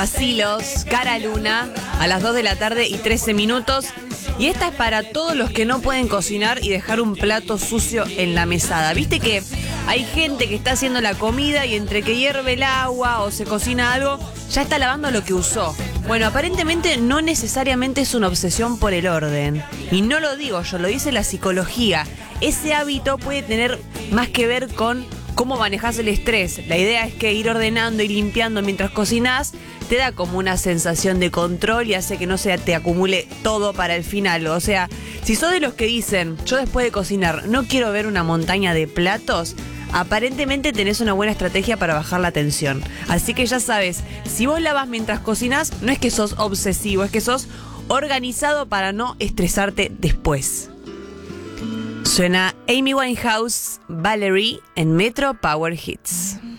Bacilos, Cara Luna, a las 2 de la tarde y 13 minutos. Y esta es para todos los que no pueden cocinar y dejar un plato sucio en la mesada. Viste que hay gente que está haciendo la comida y entre que hierve el agua o se cocina algo, ya está lavando lo que usó. Bueno, aparentemente no necesariamente es una obsesión por el orden. Y no lo digo yo, lo dice la psicología. Ese hábito puede tener más que ver con cómo manejas el estrés. La idea es que ir ordenando y limpiando mientras cocinás te da como una sensación de control y hace que no se te acumule todo para el final. O sea, si sos de los que dicen, yo después de cocinar no quiero ver una montaña de platos, aparentemente tenés una buena estrategia para bajar la tensión. Así que ya sabes, si vos lavas mientras cocinás, no es que sos obsesivo, es que sos organizado para no estresarte después. Suena Amy Winehouse, Valerie en Metro Power Hits.